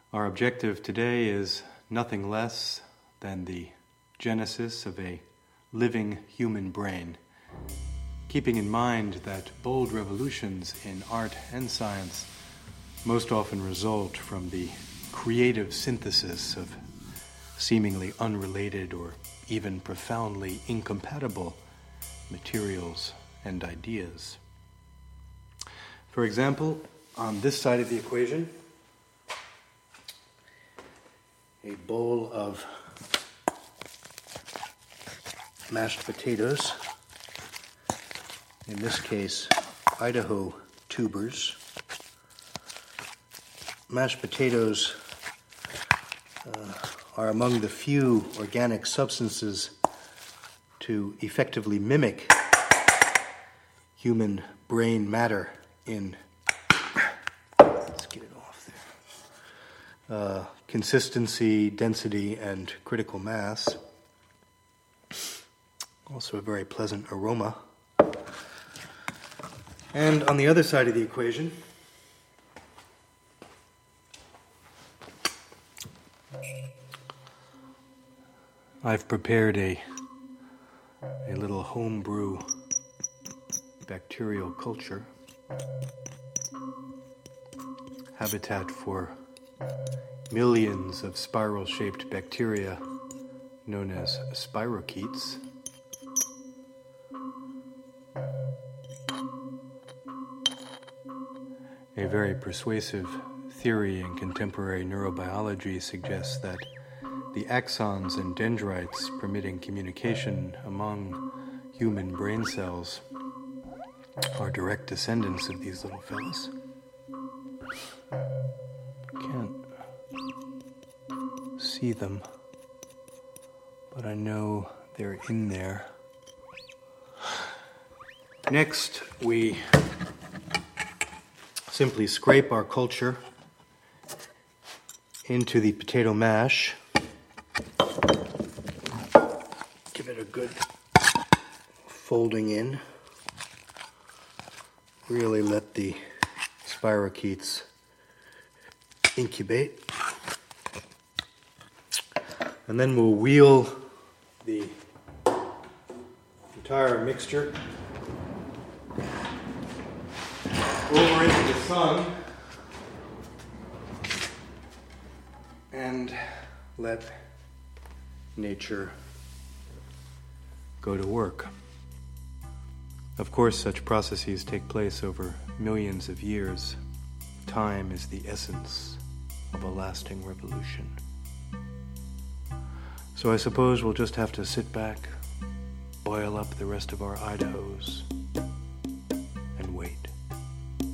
Our objective today is nothing less than the genesis of a living human brain, keeping in mind that bold revolutions in art and science most often result from the creative synthesis of seemingly unrelated or even profoundly incompatible materials and ideas. For example, on this side of the equation, a bowl of mashed potatoes, in this case, Idaho tubers. Mashed potatoes are among the few organic substances to effectively mimic human brain matter in, let's get it off there, consistency, density, and critical mass. Also a very pleasant aroma. And on the other side of the equation, I've prepared a little homebrew bacterial culture, habitat for millions of spiral-shaped bacteria known as spirochetes. A very persuasive theory in contemporary neurobiology suggests that the axons and dendrites permitting communication among human brain cells are direct descendants of these little fellas. Can't see them, but I know they're in there. Next, we simply scrape our culture into the potato mash. Give it a good folding in. Really let the spirochetes incubate. And then we'll wheel the entire mixture over into the sun and let nature go to work. Of course, such processes take place over millions of years. Time is the essence of a lasting revolution. So I suppose we'll just have to sit back, boil up the rest of our Idahos,